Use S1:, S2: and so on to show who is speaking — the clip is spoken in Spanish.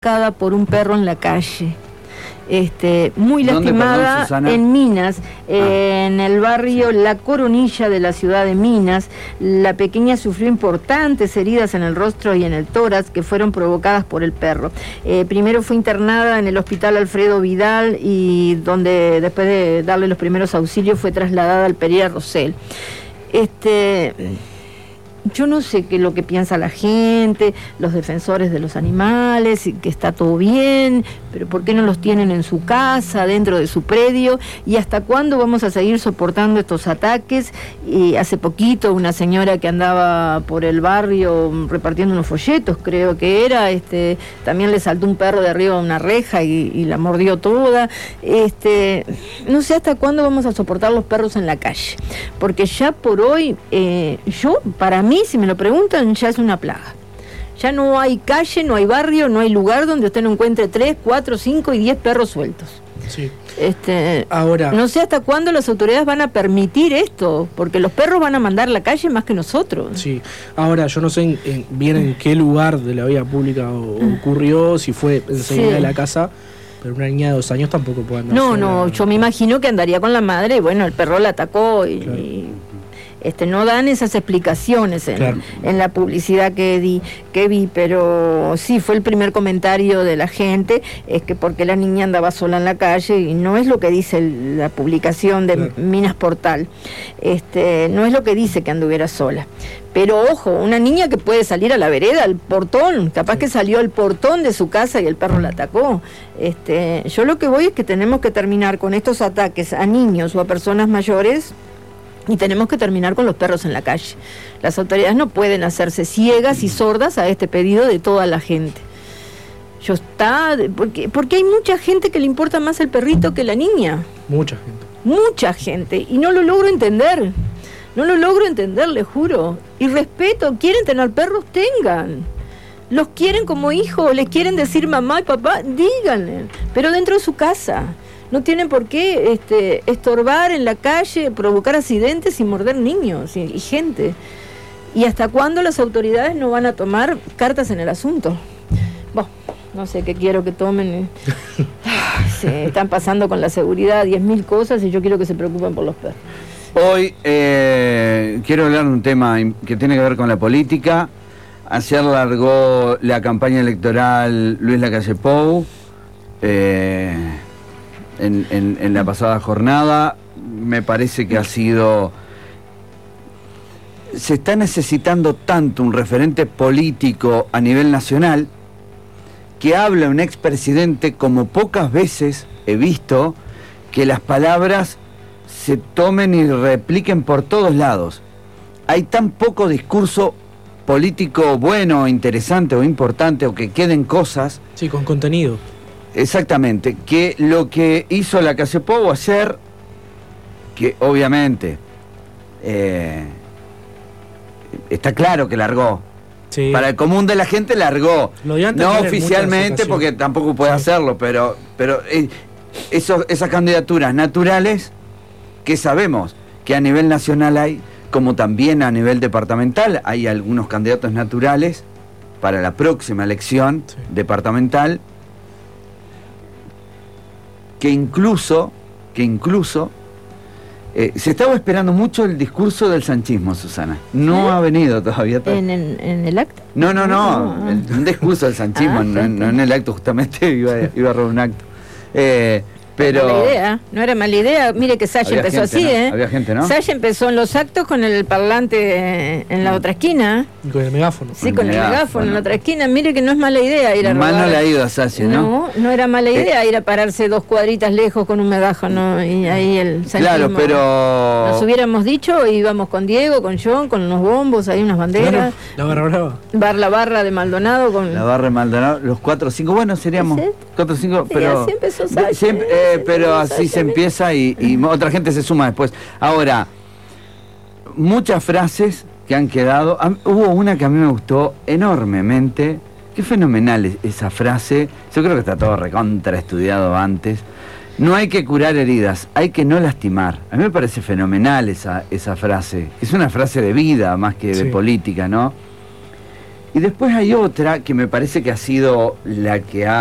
S1: por un perro en la calle. Muy lastimada.
S2: Perdón,
S1: en Minas, en el barrio La Coronilla de la ciudad de Minas. La pequeña sufrió importantes heridas en el rostro y en el tórax que fueron provocadas por el perro. Primero fue internada en el hospital Alfredo Vidal y donde después de darle los primeros auxilios fue trasladada al Pereira Rosell. Yo no sé qué es lo que piensa la gente, los defensores de los animales, y que está todo bien, pero ¿por qué no los tienen en su casa, dentro de su predio? ¿Y hasta cuándo vamos a seguir soportando estos ataques? Y hace poquito una señora que andaba por el barrio repartiendo unos folletos, creo que era, también le saltó un perro de arriba de una reja y la mordió toda. No sé hasta cuándo vamos a soportar los perros en la calle, porque ya por hoy, para mí, si me lo preguntan, ya es una plaga. Ya no hay calle, no hay barrio, no hay lugar donde usted no encuentre 3, 4, 5 y 10 perros sueltos. Sí. Ahora, no sé hasta cuándo las autoridades van a permitir esto, porque los perros van a mandar a la calle más que nosotros.
S3: Sí. Ahora, yo no sé bien en qué lugar de la vía pública ocurrió, si fue enseguida de la casa, pero una niña de 2 años tampoco puede andar.
S1: No, yo me imagino que andaría con la madre y bueno, el perro la atacó y...
S3: Claro.
S1: No dan esas explicaciones en la publicidad que vi, pero sí, fue el primer comentario de la gente, es que porque la niña andaba sola en la calle, y no es lo que dice la publicación de Minas Portal, no es lo que dice que anduviera sola. Pero ojo, una niña que puede salir a la vereda, al portón, capaz que salió al portón de su casa y el perro la atacó. Yo lo que voy es que tenemos que terminar con estos ataques a niños o a personas mayores. Y tenemos que terminar con los perros en la calle. Las autoridades no pueden hacerse ciegas y sordas a este pedido de toda la gente. Porque hay mucha gente que le importa más el perrito que la niña. Mucha gente. Y no lo logro entender. Le juro. Y respeto, quieren tener perros, tengan. Los quieren como hijos, les quieren decir mamá y papá, díganle. Pero dentro de su casa. No tienen por qué estorbar en la calle, provocar accidentes y morder niños y gente. ¿Y hasta cuándo las autoridades no van a tomar cartas en el asunto? Bueno, no sé qué quiero que tomen. Se están pasando con la seguridad 10.000 cosas y yo quiero que se preocupen por los perros.
S2: Hoy quiero hablar de un tema que tiene que ver con la política. Ayer largó la campaña electoral Luis Lacalle Pou. En la pasada jornada, me parece que se está necesitando tanto un referente político a nivel nacional, que habla un expresidente como pocas veces he visto que las palabras se tomen y repliquen por todos lados. Hay tan poco discurso político bueno, interesante o importante, o que queden cosas.
S3: Sí, con contenido.
S2: Exactamente, que lo que hizo Lacalle Pou ayer, que obviamente está claro que largó, para el común de la gente largó, no oficialmente porque tampoco puede hacerlo, pero esas candidaturas naturales que sabemos que a nivel nacional hay, como también a nivel departamental, hay algunos candidatos naturales para la próxima elección departamental, que incluso se estaba esperando mucho el discurso del sanchismo, Susana. No ha venido todavía.
S1: ¿En el acto?
S2: No. Un discurso del sanchismo, no en el acto, justamente iba a robar un acto. Pero...
S1: No era mala idea. Mire que Saya empezó
S2: gente,
S1: así,
S2: ¿no? Había gente, ¿no?
S1: Saya empezó en los actos con el parlante en la otra esquina.
S3: Y con el megáfono.
S1: Sí, con el megáfono en la otra esquina. Mire que no es mala idea ir a robar.
S2: Mal no le ha ido a Saya, ¿no?
S1: No era mala idea ir a pararse 2 cuadritas lejos con un megáfono y ahí el sanchismo.
S2: Claro, pero...
S1: Nos hubiéramos dicho, íbamos con Diego, con John, con unos bombos, ahí unas banderas.
S3: La barra brava.
S1: La barra de Maldonado con...
S2: La barra de Maldonado, los 4 o 5, bueno, seríamos 4 o 5, pero...
S1: Así empezó Saya.
S2: Pero así se empieza y otra gente se suma después. Ahora, muchas frases que han quedado. Hubo una que a mí me gustó enormemente. Qué fenomenal esa frase. Yo creo que está todo recontra estudiado antes. No hay que curar heridas, hay que no lastimar. A mí me parece fenomenal esa frase. Es una frase de vida más que de política, ¿no? Y después hay otra que me parece que ha sido la que ha